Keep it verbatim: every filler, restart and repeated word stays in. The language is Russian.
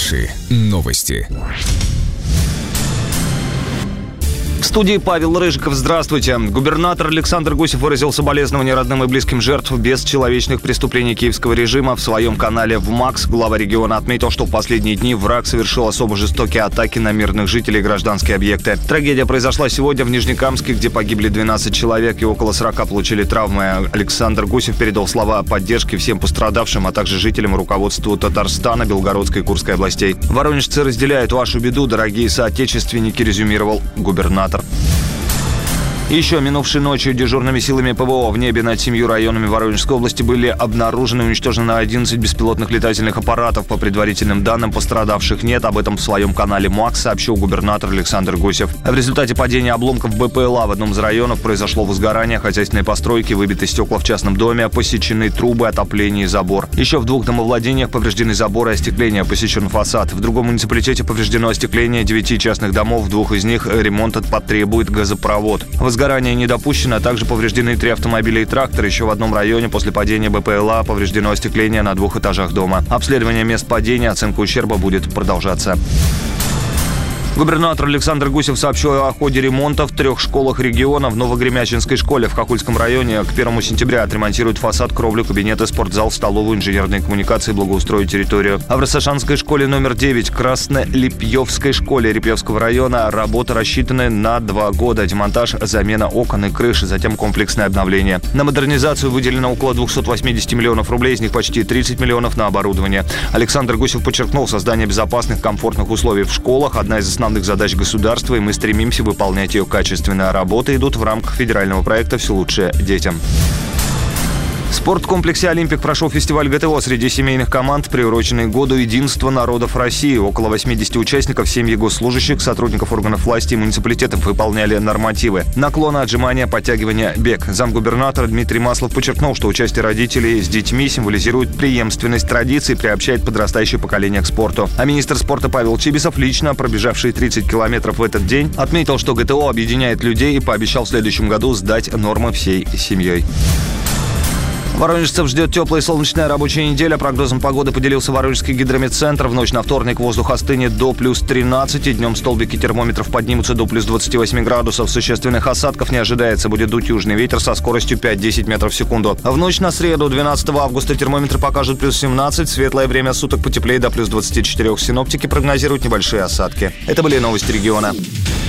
Наши новости. В студии Павел Рыжиков. Здравствуйте. Губернатор Александр Гусев выразил соболезнования родным и близким жертв бесчеловечных преступлений киевского режима. В своем канале ВМАКС глава региона отметил, что в последние дни враг совершил особо жестокие атаки на мирных жителей и гражданские объекты. Трагедия произошла сегодня в Нижнекамске, где погибли двенадцать человек и около сорока получили травмы. Александр Гусев передал слова поддержки всем пострадавшим, а также жителям и руководству Татарстана, Белгородской и Курской областей. Воронежцы разделяют вашу беду, дорогие соотечественники, резюмировал губернатор. Еще минувшей ночью дежурными силами ПВО в небе над семью районами Воронежской области были обнаружены и уничтожены одиннадцать беспилотных летательных аппаратов. По предварительным данным, пострадавших нет. Об этом в своем канале МАКС сообщил губернатор Александр Гусев. В результате падения обломков БПЛА в одном из районов произошло возгорание хозяйственной постройки, выбиты стекла в частном доме, посечены трубы, отопление и забор. Еще в двух домовладениях повреждены заборы и остекление, посечен фасад. В другом муниципалитете повреждено остекление девяти частных домов, в двух из них ремонт потребует газопровод. Возгорание не допущено, а также повреждены три автомобиля и трактор. Еще в одном районе после падения БПЛА повреждено остекление на двух этажах дома. Обследование мест падения, оценка ущерба будет продолжаться. Губернатор Александр Гусев сообщил о ходе ремонта в трех школах региона. В Новогремячинской школе в Хохольском районе к первому сентября отремонтируют фасад, кровлю, кабинеты, спортзал, столовую, инженерные коммуникации, благоустроят территорию. А в Рассашанской школе номер девять, Краснолепьевской школе Репьевского района работа рассчитаны на два года. Демонтаж, замена окон и крыши, затем комплексное обновление. На модернизацию выделено около двухсот восьмидесяти миллионов рублей, из них почти тридцать миллионов на оборудование. Александр Гусев подчеркнул, создание безопасных, комфортных условий в школах – одна из основных задач государства, и мы стремимся выполнять ее качественно. Работы идут в рамках федерального проекта «Все лучшее детям». В спорткомплексе «Олимпик» прошел фестиваль ГТО среди семейных команд, приуроченный к году единства народов России. Около восьмидесяти участников, семьи госслужащих, сотрудников органов власти и муниципалитетов выполняли нормативы. Наклоны, отжимания, подтягивания, бег. Замгубернатора Дмитрий Маслов подчеркнул, что участие родителей с детьми символизирует преемственность традиций и приобщает подрастающее поколение к спорту. А министр спорта Павел Чибисов, лично пробежавший тридцать километров в этот день, отметил, что ГТО объединяет людей и пообещал в следующем году сдать нормы всей семьей. Воронежцев ждет теплая и солнечная рабочая неделя. Прогнозом погоды поделился Воронежский гидрометцентр. В ночь на вторник воздух остынет до плюс тринадцати. Днем столбики термометров поднимутся до плюс двадцати восьми градусов. Существенных осадков не ожидается. Будет дуть южный ветер со скоростью пять-десять метров в секунду. В ночь на среду, двенадцатого августа, термометры покажут плюс семнадцать. Светлое время суток потеплее до плюс двадцати четырёх. Синоптики прогнозируют небольшие осадки. Это были новости региона.